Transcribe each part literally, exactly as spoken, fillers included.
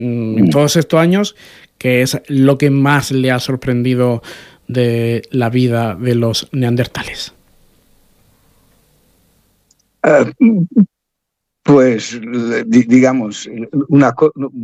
en todos estos años, ¿qué es lo que más le ha sorprendido de la vida de los neandertales? Uh, pues, digamos, una,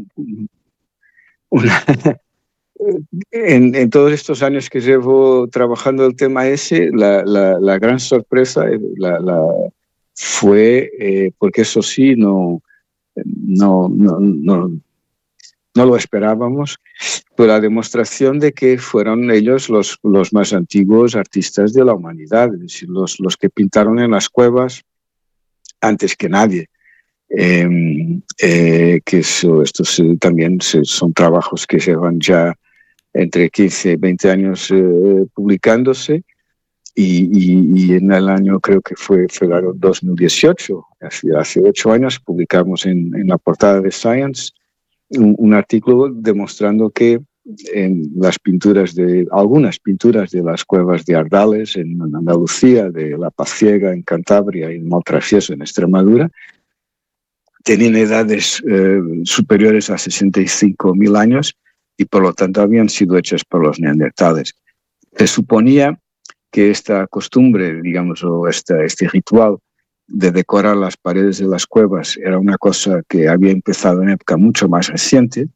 una en, en todos estos años que llevo trabajando el tema ese, la, la, la gran sorpresa la, la, fue, eh, porque eso sí, no, no, no, no, no lo esperábamos, fue la demostración de que fueron ellos los, los más antiguos artistas de la humanidad, es decir, los, los que pintaron en las cuevas antes que nadie. Eh, eh, que eso, estos eh, también se, son trabajos que llevan ya entre quince y veinte años eh, publicándose, y, y, y en el año, creo que fue febrero dos mil dieciocho, hace, hace ocho años, publicamos en, en la portada de Science un, un artículo demostrando que en las pinturas de, algunas pinturas de las cuevas de Ardales en Andalucía, de La Paz Ciega en Cantabria y en Maltrafieso en Extremadura, tenían edades eh, superiores a sesenta y cinco mil años, y por lo tanto habían sido hechas por los neandertales. Se suponía que esta costumbre, digamos, o esta, este ritual de decorar las paredes de las cuevas era una cosa que había empezado en época mucho más reciente,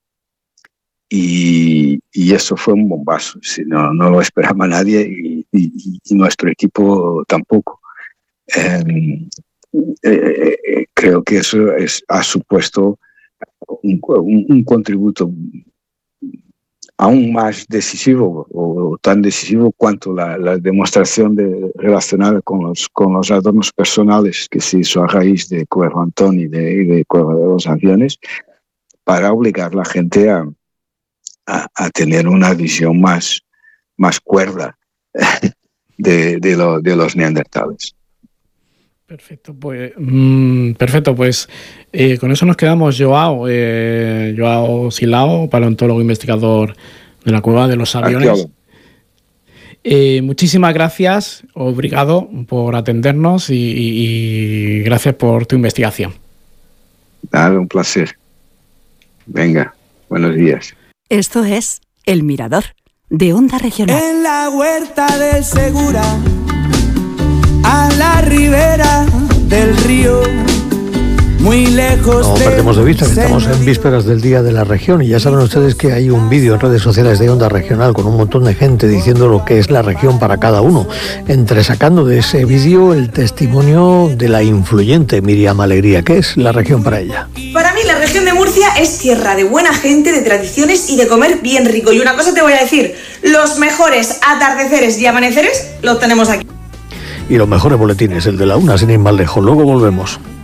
y, y eso fue un bombazo. Si no, no lo esperaba nadie, y, y, y nuestro equipo tampoco. Eh, eh, eh, creo que eso es, ha supuesto un, un, un contributo aún más decisivo, o, o tan decisivo cuanto la, la demostración de, relacionada con los, con los adornos personales que se hizo a raíz de Cueva Antón y de, de Cueva de los Aviones, para obligar a la gente a, a, a tener una visión más, más cuerda de, de, lo, de los neandertales. Perfecto, pues, mmm, perfecto, pues eh, con eso nos quedamos. Joao, eh, Joao Silao, paleontólogo investigador de la Cueva de los Aviones. Eh, muchísimas gracias, obrigado por atendernos, y, y, y gracias por tu investigación. Nada, un placer. Venga, buenos días. Esto es El Mirador, de Onda Regional. En la huerta del Segura, a la ribera del río, muy lejos. No perdemos de vista que estamos en vísperas del Día de la Región, y ya saben ustedes que hay un vídeo en redes sociales de Onda Regional con un montón de gente diciendo lo que es la región para cada uno, entresacando de ese vídeo el testimonio de la influyente Miriam Alegría. ¿Qué es la región para ella? Para mí la región de Murcia es tierra de buena gente, de tradiciones y de comer bien rico. Y una cosa te voy a decir, los mejores atardeceres y amaneceres los tenemos aquí. Y los mejores boletines, el de la una, sin ir más lejos. Luego volvemos.